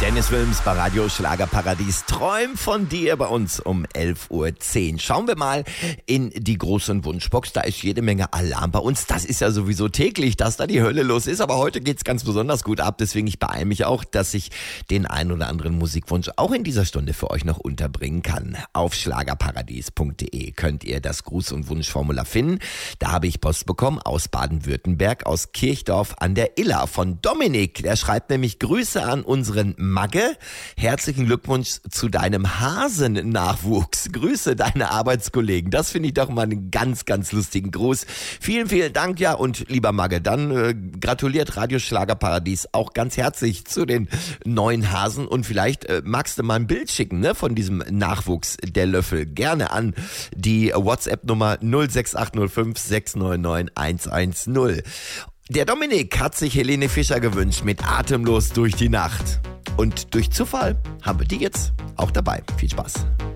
Dennis Wilms bei Radio Schlagerparadies. Träum von dir bei uns um 11:10 Uhr. Schauen wir mal in die große Wunschbox. Da ist jede Menge Alarm bei uns. Das ist ja sowieso täglich, dass da die Hölle los ist. Aber heute geht's ganz besonders gut ab. Deswegen ich beeile mich auch, dass ich den einen oder anderen Musikwunsch auch in dieser Stunde für euch noch unterbringen kann. Auf schlagerparadies.de könnt ihr das Gruß- und Wunschformular finden. Da habe ich Post bekommen aus Baden-Württemberg, aus Kirchdorf an der Iller von Dominik. Der schreibt nämlich: Grüße an unseren Magge. Herzlichen Glückwunsch zu deinem Hasennachwuchs. Grüße deine Arbeitskollegen. Das finde ich doch mal einen ganz, ganz lustigen Gruß. Vielen, vielen Dank, ja, und lieber Magge, dann gratuliert Radio Schlagerparadies auch ganz herzlich zu den neuen Hasen und vielleicht magst du mal ein Bild schicken, ne, von diesem Nachwuchs der Löffel. Gerne an die WhatsApp-Nummer 06805 699 110. Der Dominik hat sich Helene Fischer gewünscht mit Atemlos durch die Nacht. Und durch Zufall haben wir die jetzt auch dabei. Viel Spaß.